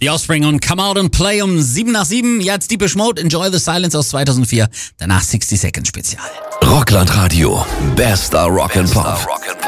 The Offspring und Come Out and Play um 7 nach 7. Jetzt Deepish Mode, Enjoy the Silence aus 2004. Danach 60 Seconds Spezial. Rockland Radio. Bester Rock'n'Pop.